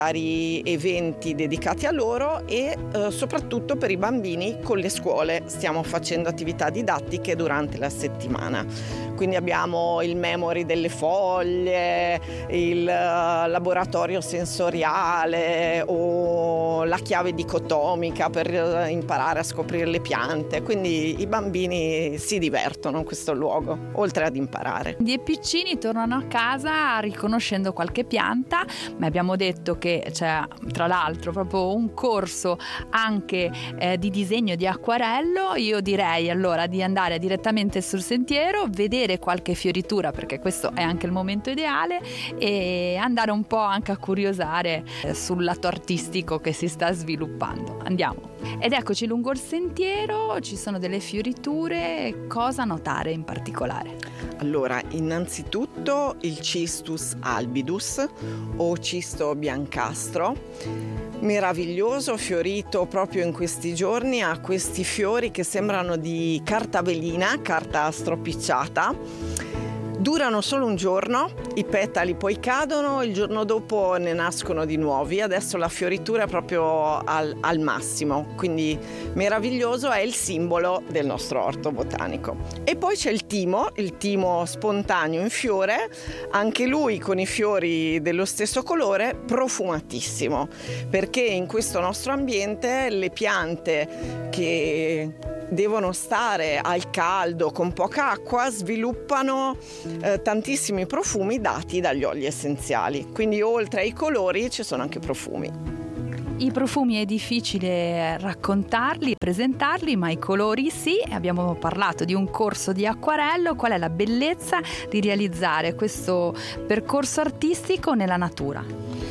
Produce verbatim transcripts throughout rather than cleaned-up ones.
vari eventi dedicati a loro e eh, soprattutto per i bambini con le scuole stiamo facendo attività didattiche durante la settimana. Quindi abbiamo il memory delle foglie, il uh, laboratorio sensoriale o la chiave dicotomica per uh, imparare a scoprire le piante. Quindi i bambini si divertono in questo luogo, oltre ad imparare. I piccini tornano a casa riconoscendo qualche pianta, ma abbiamo detto che c'è tra l'altro proprio un corso anche eh, di disegno di acquarello. Io direi allora di andare direttamente sul sentiero, vedere qualche fioritura, perché questo è anche il momento ideale, e andare un po' anche a curiosare sul lato artistico che si sta sviluppando. Andiamo. Ed eccoci lungo il sentiero, ci sono delle fioriture. Cosa notare in particolare? Allora, innanzitutto il Cistus albidus o cisto biancastro, meraviglioso, fiorito proprio in questi giorni, ha questi fiori che sembrano di carta velina, carta stropicciata. Durano solo un giorno, i petali poi cadono, il giorno dopo ne nascono di nuovi. Adesso la fioritura è proprio al, al massimo, quindi meraviglioso, è il simbolo del nostro orto botanico. E poi c'è il timo, il timo spontaneo in fiore, anche lui con i fiori dello stesso colore, profumatissimo, perché in questo nostro ambiente le piante che devono stare al caldo con poca acqua sviluppano eh, tantissimi profumi dati dagli oli essenziali, quindi oltre ai colori ci sono anche profumi. I profumi è difficile raccontarli, presentarli, ma i colori sì. Abbiamo parlato di un corso di acquarello. Qual è la bellezza di realizzare questo percorso artistico nella natura?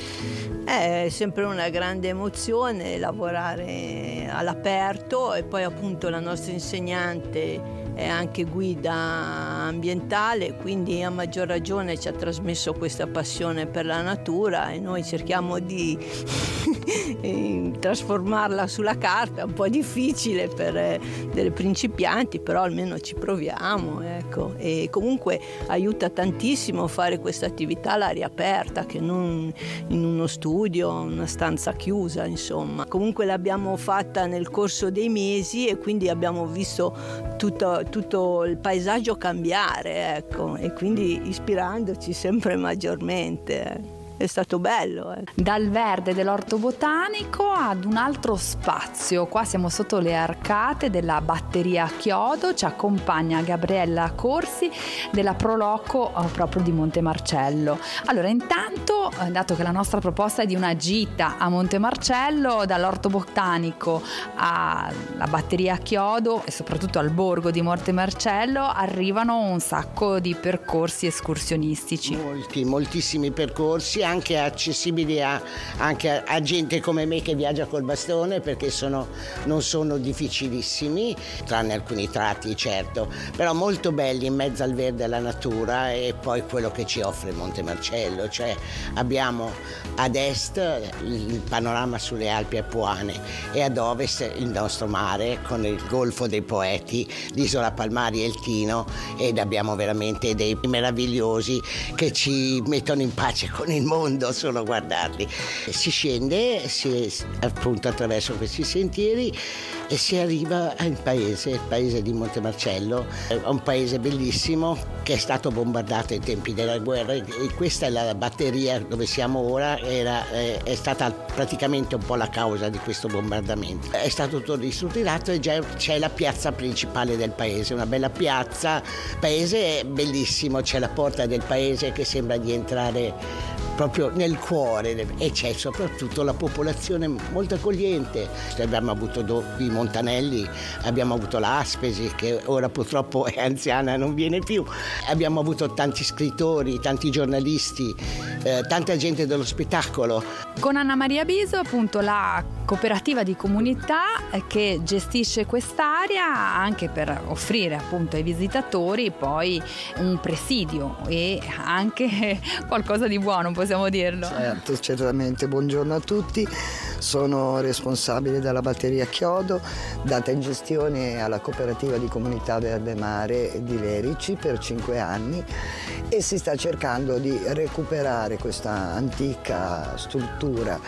È sempre una grande emozione lavorare all'aperto, e poi appunto la nostra insegnante è anche guida ambientale, quindi a maggior ragione ci ha trasmesso questa passione per la natura, e noi cerchiamo di trasformarla sulla carta. È un po' difficile per delle principianti, però almeno ci proviamo, ecco. E comunque aiuta tantissimo fare questa attività all'aria aperta, che non in uno studio, una stanza chiusa, insomma. Comunque l'abbiamo fatta nel corso dei mesi, e quindi abbiamo visto tutto, tutto il paesaggio cambiare, ecco, e quindi ispirandoci sempre maggiormente. Eh. È stato bello. Eh. Dal verde dell'orto botanico ad un altro spazio. Qua siamo sotto le arcate della batteria a chiodo. Ci accompagna Gabriella Corsi della Proloco proprio di Montemarcello. Allora, intanto, dato che la nostra proposta è di una gita a Montemarcello, dall'orto botanico alla batteria a chiodo e soprattutto al borgo di Montemarcello arrivano un sacco di percorsi escursionistici. Molti, moltissimi percorsi, anche accessibili a, anche a, a gente come me che viaggia col bastone, perché sono, non sono difficilissimi, tranne alcuni tratti certo, però molto belli in mezzo al verde e alla natura. E poi quello che ci offre Montemarcello, cioè abbiamo ad est il panorama sulle Alpi Apuane e ad ovest il nostro mare con il Golfo dei Poeti, l'isola Palmari e il Tino, ed abbiamo veramente dei meravigliosi che ci mettono in pace con il mondo solo guardarli. Si scende si, appunto attraverso questi sentieri e si arriva al paese, il paese di Montemarcello. È un paese bellissimo che è stato bombardato ai tempi della guerra, e questa è la batteria dove siamo ora, era, è stata praticamente un po' la causa di questo bombardamento. È stato tutto ristrutturato e già c'è la piazza principale del paese, una bella piazza, paese bellissimo, c'è la porta del paese che sembra di entrare proprio nel cuore, e c'è soprattutto la popolazione molto accogliente. Abbiamo avuto qui i Montanelli, abbiamo avuto l'Aspesi che ora purtroppo è anziana e non viene più, abbiamo avuto tanti scrittori, tanti giornalisti, eh, tanta gente dello spettacolo. Con Anna Maria Biso, appunto, la cooperativa di comunità che gestisce quest'area anche per offrire appunto ai visitatori poi un presidio e anche qualcosa di buono, possiamo dirlo. Certo, certamente. Buongiorno a tutti, sono responsabile della batteria Chiodo, data in gestione alla cooperativa di comunità Verde Mare di Lerici per cinque anni, e si sta cercando di recuperare questa antica struttura